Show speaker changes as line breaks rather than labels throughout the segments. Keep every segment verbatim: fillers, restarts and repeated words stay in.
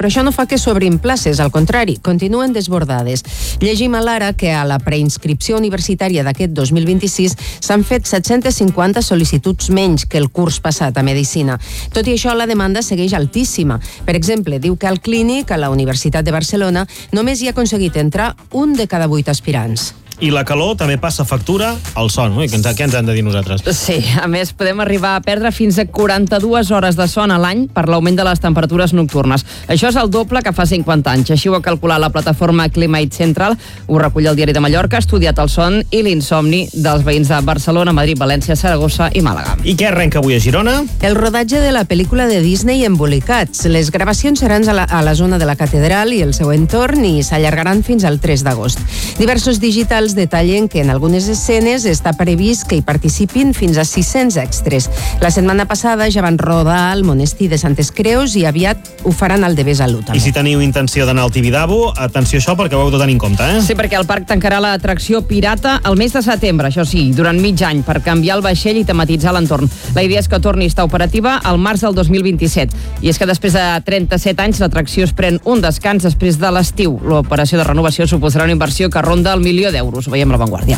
però això no fa que s'obrin places, al contrari, continuen desbordades. Llegim a l'Ara que a la preinscripció universitària d'aquest dos mil vint-i-sis s'han fet set-centes cinquanta sol·licituds menys que el curs passat a Medicina. Tot i això, la demanda segueix altíssima. Per exemple, diu que al Clínic, a la Universitat de Barcelona, només hi ha aconseguit entrar un de cada vuit aspirants.
I la calor també passa factura al son, oi? Què ens, què ens han de dir nosaltres?
Sí, a més podem arribar a perdre fins a quaranta-dues hores de son a l'any per l'augment de les temperatures nocturnes. Això és el doble que fa cinquanta anys. Així ho ha calculat la plataforma Climate Central, ho recull el Diari de Mallorca, ha estudiat el son i l'insomni dels veïns de Barcelona, Madrid, València, Saragossa i Màlaga.
I què arrenca avui a Girona?
El rodatge de la pel·lícula de Disney Embolicats. Les gravacions seran a la, a la zona de la catedral i el seu entorn i s'allargaran fins al tres d'agost. Diversos digitals detallen que en algunes escenes està previst que hi participin fins a sis-cents extras. La setmana passada ja van rodar al monestir de Santes Creus i aviat ho faran al de Besalú també.
I si teniu intenció d'anar al Tibidabo, atenció a això perquè ho heu de tenir en compte, eh?
Sí, perquè el parc tancarà l'atracció pirata el mes de setembre, això sí, durant mig any, per canviar el vaixell i tematitzar l'entorn. La idea és que torni a estar operativa al març del dos mil vint-i-set. I és que després de trenta-set anys l'atracció es pren un descans després de l'estiu. L'operació de renovació suposarà una inversió que ronda el milió d'euros. Ho veiem a La Vanguardia.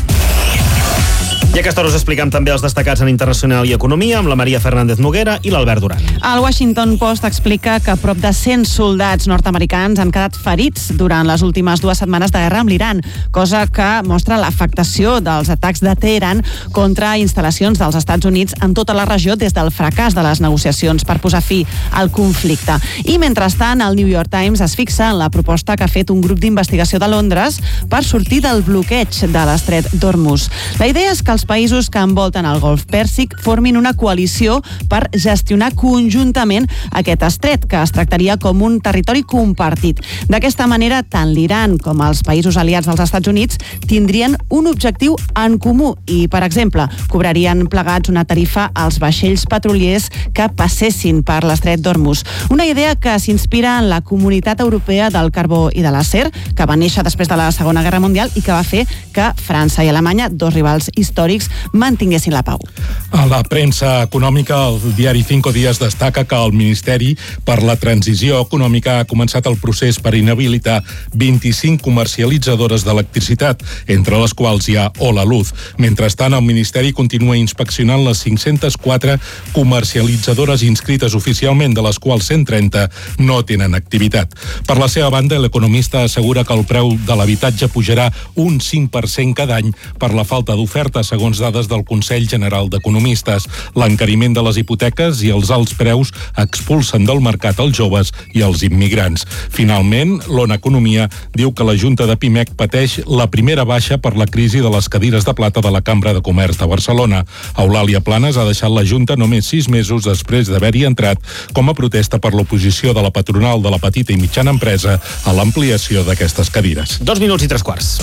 I a aquesta hora us explicam també els destacats en internacional i economia amb la Maria Fernández Noguera i l'Albert Duran.
El Washington Post explica que prop de cent soldats nord-americans han quedat ferits durant les últimes dues setmanes de guerra amb l'Iran, cosa que mostra l'afectació dels atacs de Teheran contra instal·lacions dels Estats Units en tota la regió des del fracàs de les negociacions per posar fi al conflicte. I mentrestant, el New York Times es fixa en la proposta que ha fet un grup d'investigació de Londres per sortir del bloqueig de l'estret d'Hormuz. La idea és que els països que envolten el Golf Pèrsic formin una coalició per gestionar conjuntament aquest estret, que es tractaria com un territori compartit. D'aquesta manera, tant l'Iran com els països aliats dels Estats Units tindrien un objectiu en comú i, per exemple, cobrarien plegats una tarifa als vaixells petroliers que passessin per l'estret d'Hormuz. Una idea que s'inspira en la Comunitat Europea del Carbó i de l'Acer, que va néixer després de la Segona Guerra Mundial i que va fer que França i Alemanya, dos rivals històrics, mantinguessin la pau.
A la premsa econòmica, el diari Cinco Días destaca que el Ministeri per la Transició Econòmica ha començat el procés per inhabilitar vint-i-cinc comercialitzadores d'electricitat, entre les quals hi ha Hola Luz. Mentrestant, el Ministeri continua inspeccionant les cinc-centes quatre comercialitzadores inscrites oficialment, de les quals cent trenta no tenen activitat. Per la seva banda, l'economista assegura que el preu de l'habitatge pujarà un cinc per cent cada any per la falta d'oferta, segons dades del Consell General d'Economistes. L'encariment de les hipoteques i els alts preus expulsen del mercat els joves i els immigrants. Finalment, l'Ona Economia diu que la Junta de Pimec pateix la primera baixa per la crisi de les cadires de plata de la Cambra de Comerç de Barcelona. Eulàlia Planes ha deixat la Junta només sis mesos després d'haver-hi entrat com a protesta per l'oposició de la patronal de la petita i mitjana empresa a l'ampliació d'aquestes cadires.
Dos minuts i tres quarts.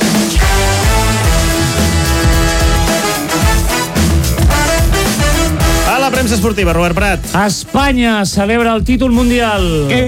A la premsa esportiva, Robert Prat.
Espanya celebra el títol mundial.
Que